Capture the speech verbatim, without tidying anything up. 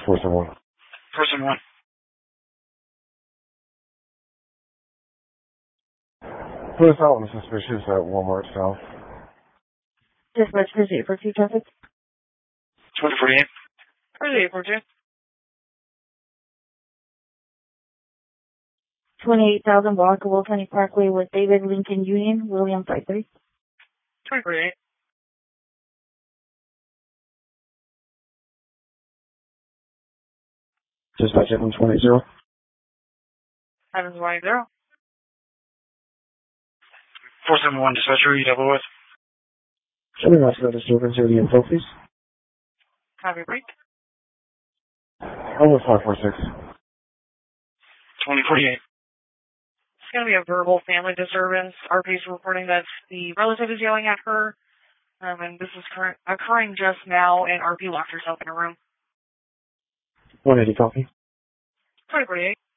four seven one. four seven one. Police out on suspicious at Walmart South. Dispatch proceed for two traffic. twenty forty-eight. Proceed for two. twenty-eight thousand block of Will County Parkway with David Lincoln Union, William five three. twenty forty-eight. Dispatch at one twenty zero. seven twenty zero. four seven one, dispatcher, you double with. Show me master disturbance or the info, please. Copy break. Over five four six. twenty forty-eight. It's going to be a verbal family disturbance. R P is reporting that the relative is yelling at her, um, and this is current, occurring just now, and R P locked herself in a room. one eighty copy. twenty forty-eight.